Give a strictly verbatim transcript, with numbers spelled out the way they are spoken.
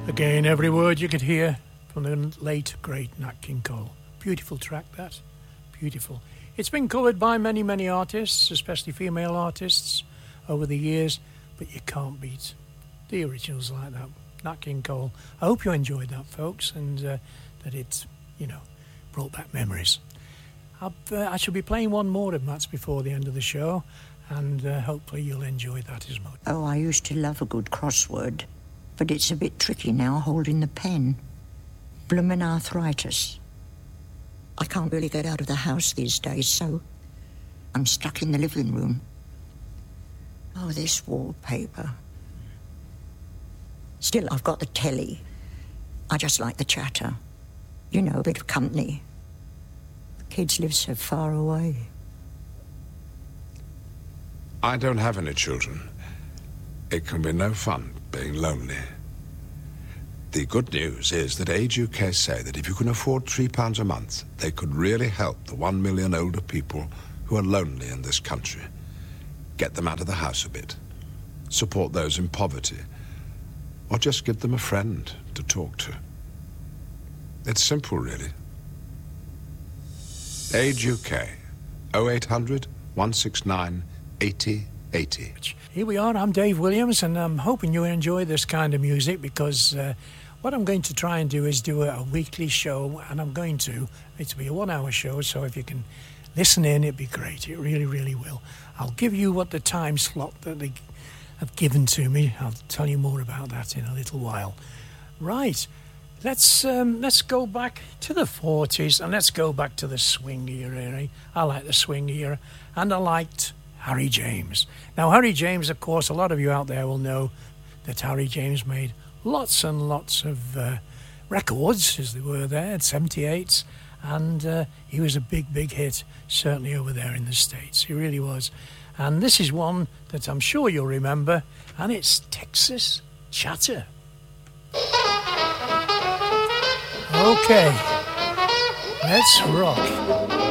Again, every word you could hear from the late, great Nat King Cole. Beautiful track, that. Beautiful. It's been covered by many, many artists, especially female artists, over the years, but you can't beat the originals like that. Nat King Cole. I hope you enjoyed that, folks, and uh, that it, you know, brought back memories. I've, uh, I shall be playing one more of Matt's before the end of the show, and uh, hopefully you'll enjoy that as much. Oh, I used to love a good crossword, but it's a bit tricky now holding the pen. Bloomin' arthritis. I can't really get out of the house these days, so I'm stuck in the living room. Oh, this wallpaper. Still, I've got the telly. I just like the chatter. You know, a bit of company. The kids live so far away. I don't have any children. It can be no fun being lonely. The good news is that Age U K say that if you can afford three pounds a month, they could really help the one million older people who are lonely in this country. Get them out of the house a bit. Support those in poverty. Or just give them a friend to talk to. It's simple, really. Age U K, oh eight hundred, one six nine, eighty eighty. Here we are, I'm Dave Williams, and I'm hoping you enjoy this kind of music, because uh, what I'm going to try and do is do a, a weekly show, and I'm going to, it'll be a one-hour show, so if you can listen in, it'd be great. It really, really will. I'll give you what the time slot that they have given to me. I'll tell you more about that in a little while. Right, let's um, let's go back to the forties, and let's go back to the swing era. Eh? I like the swing era, and I liked Harry James. Now, Harry James, of course, a lot of you out there will know that Harry James made lots and lots of uh, records, as they were there, seventy-eights, and uh, he was a big, big hit, certainly over there in the States. He really was. And this is one that I'm sure you'll remember, and it's Texas Chatter. Okay, let's rock.